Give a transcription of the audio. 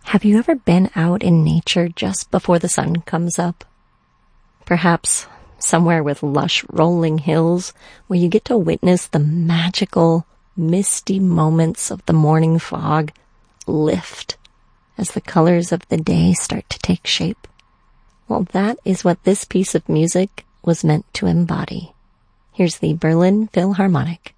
Have you ever been out in nature just before the sun comes up? Perhaps somewhere with lush rolling hills where you get to witness the magical, misty moments of the morning fog lift as the colors of the day start to take shape. Well, that is what this piece of music was meant to embody. Here's the Berlin Philharmonic.